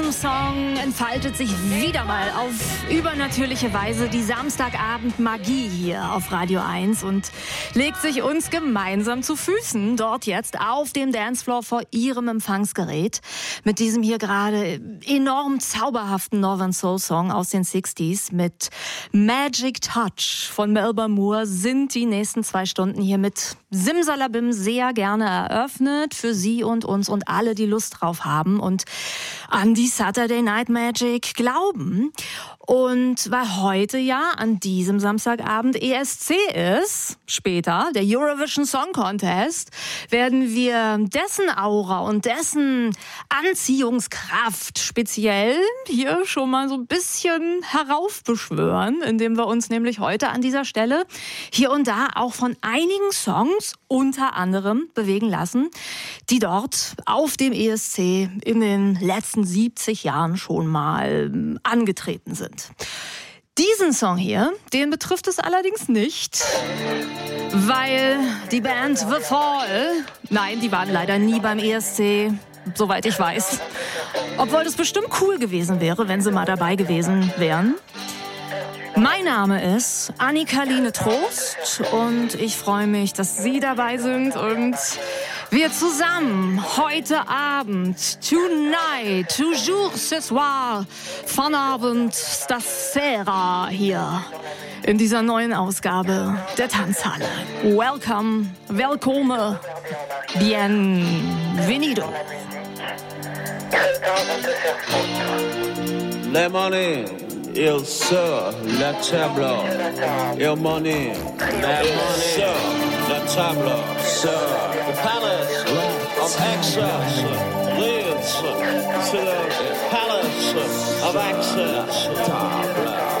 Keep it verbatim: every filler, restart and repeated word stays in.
diesem Song entfaltet sich wieder mal auf übernatürliche Weise die Samstagabend-Magie hier auf Radio eins und legt sich uns gemeinsam zu Füßen, dort jetzt auf dem Dancefloor vor ihrem Empfangsgerät. Mit diesem hier gerade enorm zauberhaften Northern Soul Song aus den sechziger mit Magic Touch von Melba Moore sind die nächsten zwei Stunden hier mit Simsalabim sehr gerne eröffnet für Sie und uns und alle, die Lust drauf haben und an die Saturday Night Magic glauben. Und weil heute ja an diesem Samstagabend E S C ist, später der Eurovision Song Contest, werden wir dessen Aura und dessen Anziehungskraft speziell hier schon mal so ein bisschen heraufbeschwören, indem wir uns nämlich heute an dieser Stelle hier und da auch von einigen Songs unter anderem bewegen lassen, die dort auf dem E S C in den letzten siebzig Jahren schon mal angetreten sind. Diesen Song hier, den betrifft es allerdings nicht, weil die Band The Fall, nein, die waren leider nie beim E S C, soweit ich weiß. Obwohl das bestimmt cool gewesen wäre, wenn sie mal dabei gewesen wären. Mein Name ist Annika-Line Trost und ich freue mich, dass Sie dabei sind und wir zusammen heute Abend, tonight, toujours ce soir, von Abend das Sera hier in dieser neuen Ausgabe der Tanzhalle. Welcome, welcome, bienvenido. Le money, il sur la table, il money, il sur la table, sur the palace of access leads to the palace of access.